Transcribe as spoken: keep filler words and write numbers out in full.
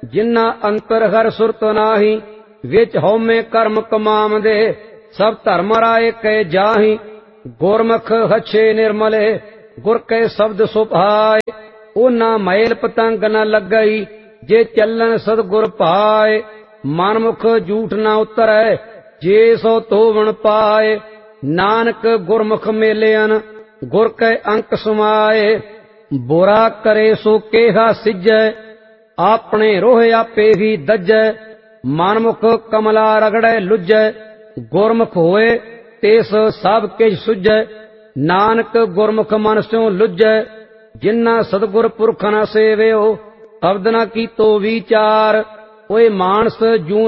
जिन्ना अंतर हर सुरत नाही। विच हौमे कर्म कमावदे सब धर्म राय कै जाही। गुरमुख हच्छे निर्मले गुर कै शब्द सुभाए। ओना मैल पतंग न लगई जे चलन सतगुर पाए। मनमुख झूठ न उतरै जे सो तोवण पाए। नानक गुरमुख मेलियन गुर कै अंक समाए। बुरा करे सो केहा सिजै अपने रोह आपे ही दजै। मनमुख कमला रगड़ै लुजै गुरमुख होए तिस सब किछ सुझै। नानक गुरमुख मन स्यों लुजै जिन्ना सतगुर पुरख न सेवियो शब्द न कीतो विचार। ओए मानस जून